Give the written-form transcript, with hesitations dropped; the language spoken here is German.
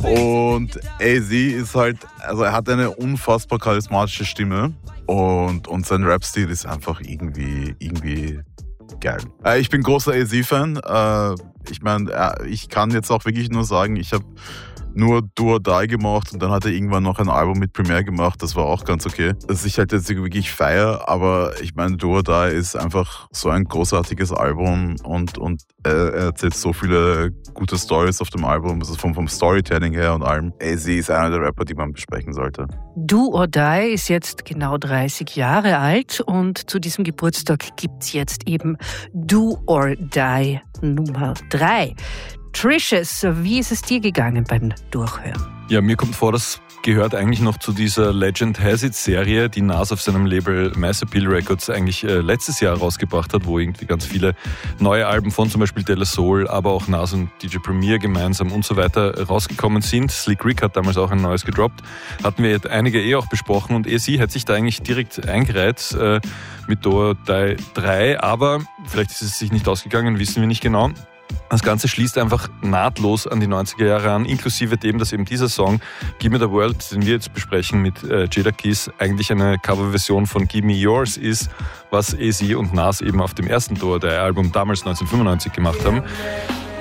Und AZ ist halt, also er hat eine unfassbar charismatische Stimme und sein Rap-Stil ist einfach irgendwie geil. Ich bin großer AZ-Fan. Ich meine, ich kann jetzt auch wirklich nur sagen, ich habe nur Do or Die gemacht und dann hat er irgendwann noch ein Album mit Premiere gemacht, das war auch ganz okay. Das ich halt jetzt wirklich feiere, aber ich meine, Do or Die ist einfach so ein großartiges Album und er erzählt so viele gute Stories auf dem Album, also vom Storytelling her und allem. AZ ist einer der Rapper, die man besprechen sollte. Do or Die ist jetzt genau 30 Jahre alt und zu diesem Geburtstag gibt's jetzt eben Do or Die Nummer 3. Tricious, wie ist es dir gegangen beim Durchhören? Ja, mir kommt vor, das gehört eigentlich noch zu dieser Legend Has It-Serie, die Nas auf seinem Label Mass Appeal Records eigentlich letztes Jahr rausgebracht hat, wo irgendwie ganz viele neue Alben von zum Beispiel De La Soul, aber auch Nas und DJ Premier gemeinsam und so weiter rausgekommen sind. Slick Rick hat damals auch ein neues gedroppt. Hatten wir jetzt einige auch besprochen und sie hat sich da eigentlich direkt eingereiht mit Do or Die 3, aber vielleicht ist es sich nicht ausgegangen, wissen wir nicht genau. Das Ganze schließt einfach nahtlos an die 90er Jahre an, inklusive dem, dass eben dieser Song Give Me the World, den wir jetzt besprechen mit Jadakiss, eigentlich eine Coverversion von Give Me Yours ist, was AZ und Nas eben auf dem ersten Do or Die Album damals 1995 gemacht haben.